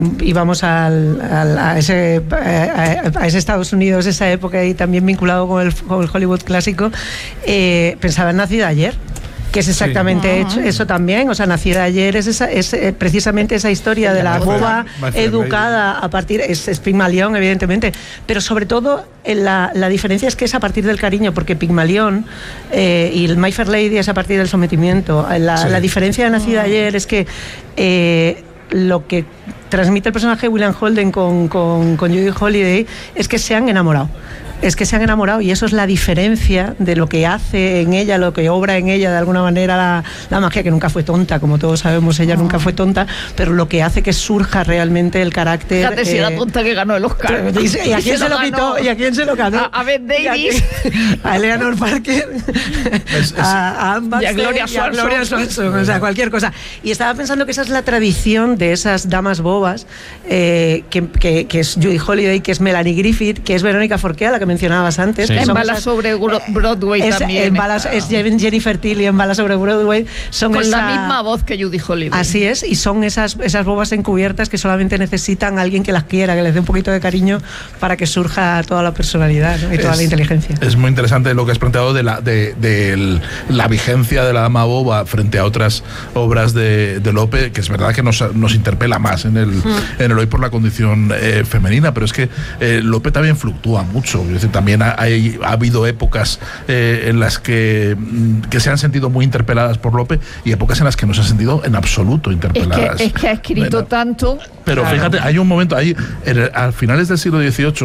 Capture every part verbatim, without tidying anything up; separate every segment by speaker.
Speaker 1: íbamos al, al, a, ese, a, a ese Estados Unidos, esa época, y también vinculado con el, con el Hollywood clásico, eh, pensaba en Nacida ayer, que es exactamente sí. hecho, eso también, o sea, Nacida ayer es, esa, es eh, precisamente esa historia de la boba educada a partir, es, es Pigmalión, evidentemente, pero sobre todo la, la diferencia es que es a partir del cariño, porque Pigmalión eh, y el My Fair Lady es a partir del sometimiento. La, sí. la diferencia de Nacida ayer es que eh, lo que transmite el personaje de William Holden con, con, con Judy Holliday es que se han enamorado. Es que se han enamorado, y eso es la diferencia de lo que hace en ella, lo que obra en ella de alguna manera la, la magia, que nunca fue tonta, como todos sabemos, ella oh. nunca fue tonta, pero lo que hace que surja realmente el carácter.
Speaker 2: Fíjate, si eh, era tonta que ganó el Oscar.
Speaker 1: ¿Y, y a quién se, se lo, lo quitó? ¿Y a quién se lo ganó?
Speaker 2: A, a Bette Davis,
Speaker 1: a, a Eleanor Parker, es, es, a, a Anne Baxter,
Speaker 2: y a Gloria Swanson.
Speaker 1: Gloria Swanson, o sea, cualquier cosa. Y estaba pensando que esa es la tradición de esas damas bobas, eh, que, que, que es Judy Holliday, que es Melanie Griffith, que es Verónica Forqué, la que mencionabas antes.
Speaker 2: Sí.
Speaker 1: Que
Speaker 2: en Balas sobre Broadway
Speaker 1: es,
Speaker 2: también.
Speaker 1: En balas, es Jennifer Tilly en Balas sobre Broadway. Son
Speaker 2: con
Speaker 1: esa,
Speaker 2: la misma voz que Judy Holliday.
Speaker 1: Así es, y son esas, esas bobas encubiertas que solamente necesitan a alguien que las quiera, que les dé un poquito de cariño para que surja toda la personalidad, ¿no? Y toda es, la inteligencia.
Speaker 3: Es muy interesante lo que has planteado de la, de, de el, la vigencia de la dama boba frente a otras obras de, de Lope, que es verdad que nos, nos interpela más en el, mm. en el hoy por la condición eh, femenina, pero es que eh, Lope también fluctúa mucho. Es decir, también ha, hay, ha habido épocas eh, en las que, que se han sentido muy interpeladas por Lope, y épocas en las que no se han sentido en absoluto interpeladas.
Speaker 2: Es que, es que ha escrito bueno, tanto.
Speaker 3: Pero
Speaker 2: claro.
Speaker 3: fíjate, hay un momento, hay, a finales del siglo dieciocho,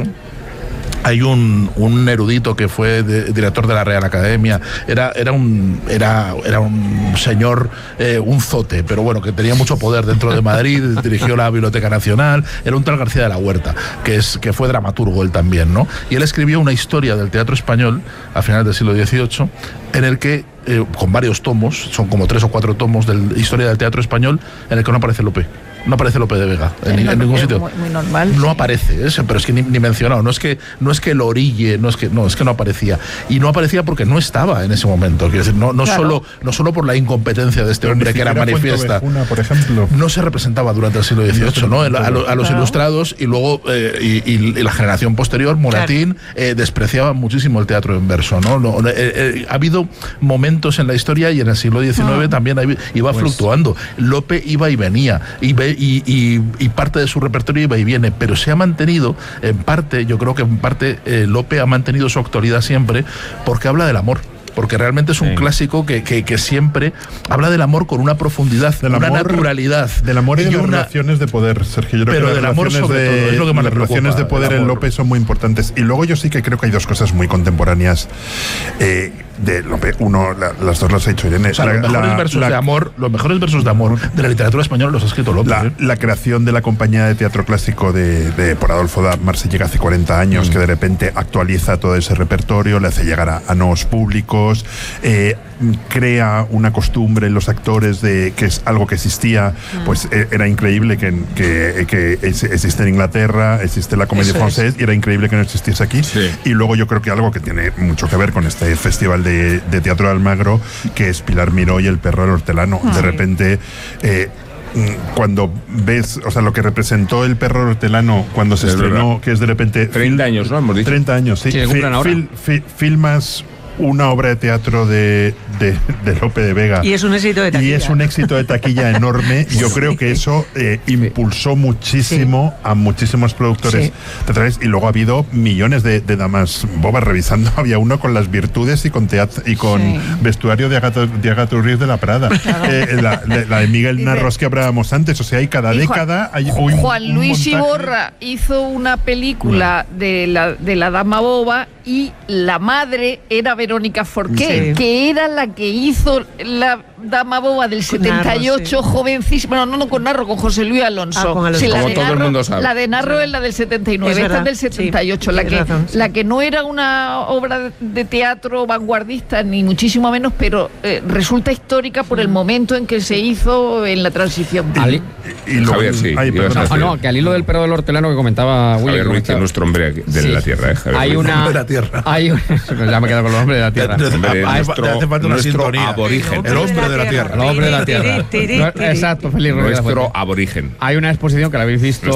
Speaker 3: hay un, un erudito que fue de, director de la Real Academia, era, era, un, era, era un señor, eh, un zote, pero bueno, que tenía mucho poder dentro de Madrid, dirigió la Biblioteca Nacional, era un tal García de la Huerta, que, es, que fue dramaturgo él también, ¿no? Y él escribió una historia del teatro español a finales del siglo dieciocho, en el que, eh, con varios tomos, son como tres o cuatro tomos de la historia del teatro español, en el que no aparece Lope. No aparece Lope de Vega en, en, en ningún sitio.
Speaker 2: Muy, muy normal.
Speaker 3: No
Speaker 2: sí.
Speaker 3: aparece, ¿eh? Pero es que ni, ni mencionado. No es que no es que lo orille, no es que no es que no aparecía. Y no aparecía porque no estaba en ese momento. Quiero decir, no, no claro. solo no solo por la incompetencia de este
Speaker 4: pero
Speaker 3: hombre que era manifiesta.
Speaker 4: Vejuna, por ejemplo.
Speaker 3: No se representaba durante el siglo dieciocho, ¿no? ¿no? A, lo, a los claro. ilustrados, y luego eh, y, y, y la generación posterior, Moratín, claro. eh, despreciaba muchísimo el teatro en verso, ¿no? no eh, eh, ha habido momentos en la historia, y en el siglo diecinueve ah. también iba pues. fluctuando. Lope iba y venía, y, y, y y parte de su repertorio iba y viene, pero se ha mantenido, en parte, yo creo que en parte eh, Lope ha mantenido su actualidad siempre porque habla del amor. Porque realmente es un sí. clásico que, que, que siempre habla del amor con una profundidad, del una amor, naturalidad.
Speaker 4: Del amor y, y de
Speaker 3: una...
Speaker 4: las relaciones de poder, Sergio. Yo creo
Speaker 3: pero
Speaker 4: que
Speaker 3: del
Speaker 4: las
Speaker 3: amor sobre
Speaker 4: de,
Speaker 3: todo, es lo que más
Speaker 4: las relaciones de poder en Lope son muy importantes. Y luego yo sí que creo que hay dos cosas muy contemporáneas eh, de Lope. Uno, la, las dos las ha hecho Irene.
Speaker 3: O sea,
Speaker 4: la,
Speaker 3: los mejores
Speaker 4: la,
Speaker 3: versos
Speaker 4: la,
Speaker 3: de amor, los mejores versos de amor de la literatura española los ha escrito Lope.
Speaker 4: La,
Speaker 3: ¿eh?
Speaker 4: la creación de la compañía de teatro clásico de, de por Adolfo da Marsella hace cuarenta años, mm. que de repente actualiza todo ese repertorio, le hace llegar a, a nuevos públicos, eh, crea una costumbre en los actores de que es algo que existía, mm. pues eh, era increíble que, que, que existe en Inglaterra, existe la Comédie Française, y era increíble que no existiese aquí. Sí. Y luego yo creo que algo que tiene mucho que ver con este festival de, de teatro de Almagro, que es Pilar Miró y El perro del hortelano. Ay. De repente eh, cuando ves, o sea, lo que representó El perro hortelano cuando se es estrenó, verdad. Que es de repente
Speaker 5: treinta años, ¿no? Hemos dicho.
Speaker 4: treinta años, sí.
Speaker 5: sí
Speaker 4: Fil, fil, fil, filmas una obra de teatro de, de, de Lope de Vega.
Speaker 1: Y es un éxito de taquilla.
Speaker 4: Y es un éxito de taquilla enorme. Yo creo que eso eh, impulsó muchísimo sí. a muchísimos productores sí. teatrales. Y luego ha habido millones de, de damas bobas revisando. Había uno con las virtudes y con teatro, y con sí. vestuario de Agatha, de Agatha Ruiz de la Prada. Claro. Eh, la, de, la de Miguel Narros que hablábamos antes. O sea, hay cada década... Hay un,
Speaker 2: Juan Luis Iborra hizo una película no. de, la, de la dama boba, y la madre era Verónica Forqué, sí. que era la que hizo la dama boba del setenta y ocho, Narro, sí. jovencísima, no, no, no con Narro, con José Luis Alonso. Ah,
Speaker 5: con Alonso.
Speaker 2: Sí,
Speaker 5: como
Speaker 2: la
Speaker 5: todo
Speaker 2: Narro,
Speaker 5: el mundo sabe.
Speaker 2: La de Narro sí. es la del setenta y nueve, es esta es del setenta y ocho, sí, la, que, razón, sí. la que no era una obra de teatro vanguardista, ni muchísimo menos, pero eh, resulta histórica por el momento en que se hizo en la transición.
Speaker 5: Ali, y, y lo, Javier, sí. Ay, no, no, que al hilo del perro del hortelano que comentaba William.
Speaker 3: Javier Ruiz, que es nuestro hombre de sí. la tierra, ¿eh? Javier
Speaker 5: hay
Speaker 3: Ruiz.
Speaker 5: una...
Speaker 3: de la tierra.
Speaker 5: Hay un, ya me he quedado con los hombres de la tierra.
Speaker 3: Le hace falta una sintonía.
Speaker 5: Aborigen.
Speaker 3: El hombre hombre de la tierra.
Speaker 5: El hombre de la tierra. Exacto, Félix Rodríguez.
Speaker 6: Nuestro aborigen.
Speaker 5: Hay una exposición que la habéis visto